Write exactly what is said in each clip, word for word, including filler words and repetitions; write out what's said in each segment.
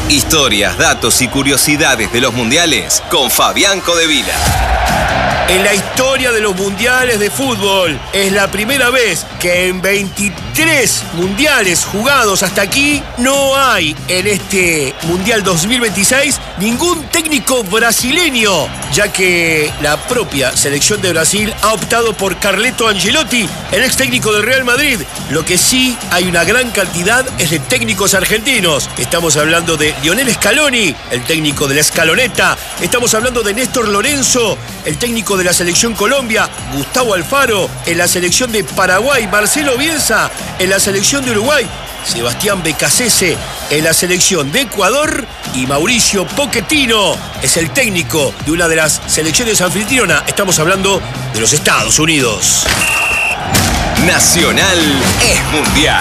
Historias, datos y curiosidades de los mundiales con Fabián Codevila. En la historia de los mundiales de fútbol, es la primera vez que en veintitrés mundiales jugados hasta aquí no hay en este Mundial dos mil veintiséis ningún técnico brasileño, ya que la propia selección de Brasil ha optado por Carleto Ancelotti, el ex técnico del Real Madrid. Lo que sí hay una gran cantidad es de técnicos argentinos. Estamos hablando de Lionel Scaloni, el técnico de la Scaloneta. Estamos hablando de Néstor Lorenzo, el técnico de la selección Colombia, Gustavo Alfaro en la selección de Paraguay, Marcelo Bielsa en la selección de Uruguay, Sebastián Becasese en la selección de Ecuador y Mauricio Pochettino es el técnico de una de las selecciones anfitrionas. Estamos hablando de los Estados Unidos. Nacional es mundial.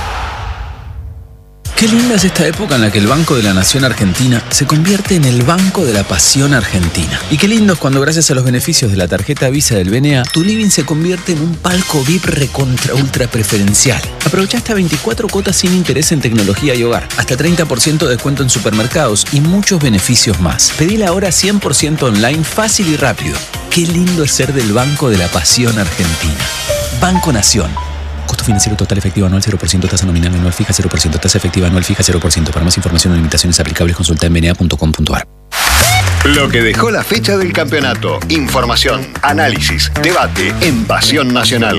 Qué linda es esta época en la que el Banco de la Nación Argentina se convierte en el Banco de la Pasión Argentina. Y qué lindo es cuando, gracias a los beneficios de la tarjeta Visa del B N A, tu living se convierte en un palco V I P recontra ultra preferencial. Aprovecha hasta veinticuatro cuotas sin interés en tecnología y hogar, hasta treinta por ciento de descuento en supermercados y muchos beneficios más. Pedila ahora cien por ciento online, fácil y rápido. Qué lindo es ser del Banco de la Pasión Argentina. Banco Nación. Costo financiero total efectivo anual cero por ciento, tasa nominal anual fija cero por ciento, tasa efectiva anual fija cero por ciento. Para más información o limitaciones aplicables, consulta en b n a punto com punto a r. Lo que dejó la fecha del campeonato. Información, análisis, debate en Pasión Nacional.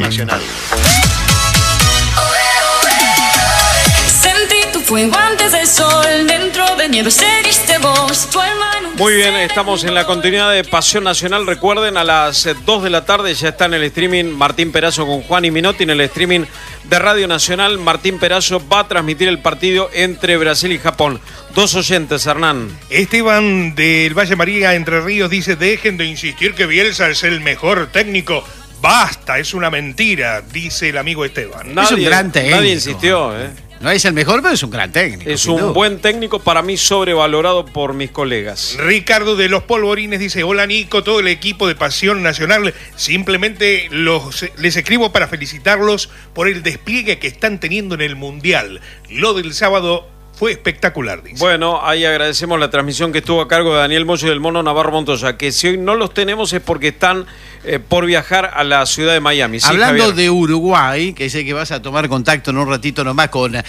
Sentí tu fuego antes del sol, dentro de nieve seriste vos, tu alma. Muy bien, estamos en la continuidad de Pasión Nacional. Recuerden, a las dos de la tarde ya está en el streaming Martín Perazo con Juan y Minotti. En el streaming de Radio Nacional, Martín Perazo va a transmitir el partido entre Brasil y Japón. Dos oyentes, Hernán. Esteban del Valle María, Entre Ríos, dice: dejen de insistir que Bielsa es el mejor técnico. Basta, es una mentira, dice el amigo Esteban. Nadie, es un gran técnico. Nadie insistió, ¿eh? No es el mejor, pero es un gran técnico. Es un buen técnico, para mí sobrevalorado por mis colegas. Ricardo de los Polvorines dice: hola Nico, todo el equipo de Pasión Nacional. Simplemente los, les escribo para felicitarlos por el despliegue que están teniendo en el Mundial. Lo del sábado fue espectacular, dice. Bueno, ahí agradecemos la transmisión que estuvo a cargo de Daniel Moyo y del Mono Navarro Montoya, que si hoy no los tenemos es porque están eh, por viajar a la ciudad de Miami. Sí, hablando Javier. de Uruguay, que sé que vas a tomar contacto en un ratito nomás con eh,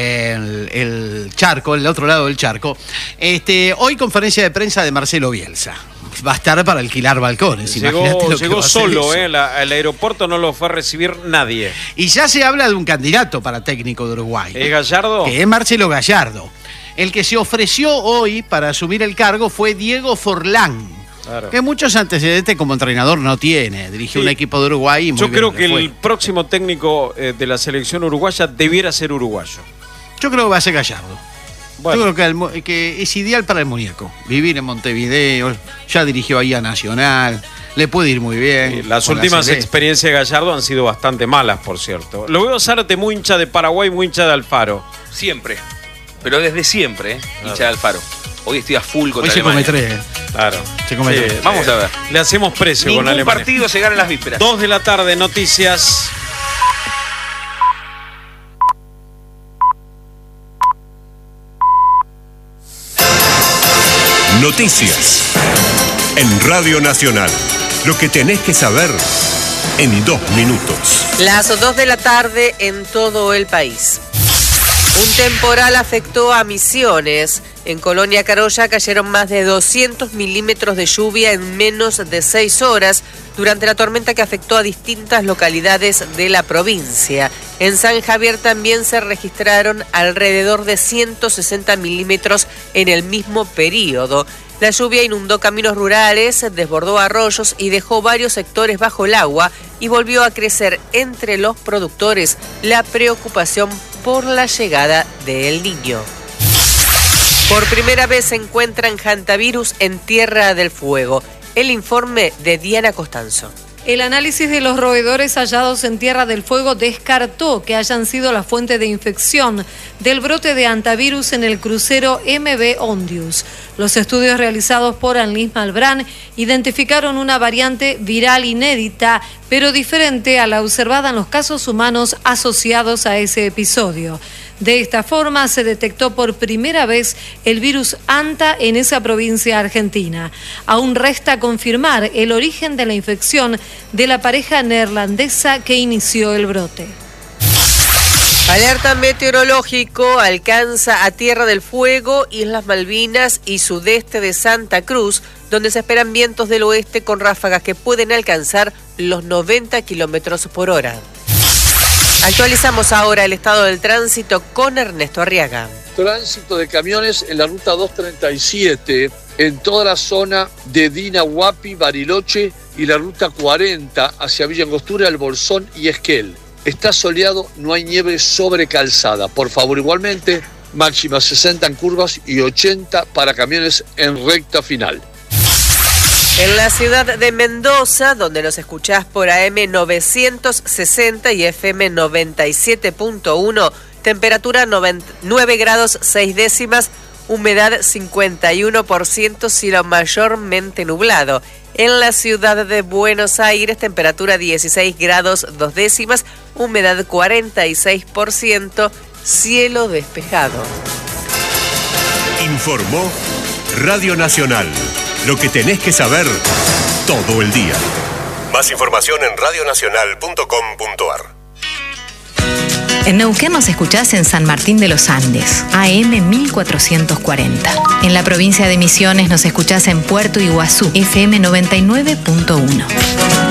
el, el charco, el otro lado del charco. Este, hoy conferencia de prensa de Marcelo Bielsa. Va a estar para alquilar balcones. Llegó, lo llegó solo, eh, la, el aeropuerto no lo fue a recibir nadie. Y ya se habla de un candidato para técnico de Uruguay. ¿Es Gallardo? Que es Marcelo Gallardo. El que se ofreció hoy para asumir el cargo fue Diego Forlán. Claro. Que muchos antecedentes como entrenador no tiene. Dirigió sí. un equipo de Uruguay y muy Yo bien creo que fue. el próximo técnico eh, de la selección uruguaya debiera ser uruguayo. Yo creo que va a ser Gallardo. Bueno. Yo creo que, el, que es ideal para el muñeco. Vivir en Montevideo, ya dirigió ahí a Nacional, le puede ir muy bien. Sí, las últimas la experiencias de Gallardo han sido bastante malas, por cierto. Lo veo a Zárate muy hincha de Paraguay, muy hincha de Alfaro. Siempre, pero desde siempre, ¿eh? Claro. Hincha de Alfaro. Hoy estoy a full contra Hoy Alemania. Se come tres. Claro. Se come sí, tres. Vamos eh, a ver. Le hacemos precio Ningún con Alemania. Ningún partido se gana en las vísperas. Dos de la tarde, noticias. Noticias en Radio Nacional. Lo que tenés que saber en dos minutos. Las dos de la tarde en todo el país. Un temporal afectó a Misiones. En Colonia Carolla cayeron más de doscientos milímetros de lluvia en menos de seis horas durante la tormenta que afectó a distintas localidades de la provincia. En San Javier también se registraron alrededor de ciento sesenta milímetros en el mismo periodo. La lluvia inundó caminos rurales, desbordó arroyos y dejó varios sectores bajo el agua y volvió a crecer entre los productores la preocupación por la llegada de El Niño. Por primera vez se encuentran hantavirus en Tierra del Fuego. El informe de Diana Costanzo. El análisis de los roedores hallados en Tierra del Fuego descartó que hayan sido la fuente de infección del brote de hantavirus en el crucero M V Ondius. Los estudios realizados por Anlis Malbrán identificaron una variante viral inédita, pero diferente a la observada en los casos humanos asociados a ese episodio. De esta forma se detectó por primera vez el virus ANTA en esa provincia argentina. Aún resta confirmar el origen de la infección de la pareja neerlandesa que inició el brote. Alerta meteorológico alcanza a Tierra del Fuego, Islas Malvinas y sudeste de Santa Cruz, donde se esperan vientos del oeste con ráfagas que pueden alcanzar los noventa kilómetros por hora. Actualizamos ahora el estado del tránsito con Ernesto Arriaga. Tránsito de camiones en la ruta doscientos treinta y siete, en toda la zona de Dina, Huapi, Bariloche y la ruta cuarenta hacia Villa Angostura, El Bolsón y Esquel. Está soleado, no hay nieve sobre calzada. Por favor, igualmente, máxima sesenta en curvas y ochenta para camiones en recta final. En la ciudad de Mendoza, donde nos escuchás por A M novecientos sesenta y F M noventa y siete punto uno, temperatura nueve grados seis décimas, humedad cincuenta y uno por ciento, cielo mayormente nublado. En la ciudad de Buenos Aires, temperatura dieciséis grados dos décimas, humedad cuarenta y seis por ciento, cielo despejado. Informó Radio Nacional. Lo que tenés que saber todo el día. Más información en radionacional punto com punto ar. En Neuquén nos escuchás en San Martín de los Andes, A M mil cuatrocientos cuarenta. En la provincia de Misiones nos escuchás en Puerto Iguazú, F M noventa y nueve punto uno.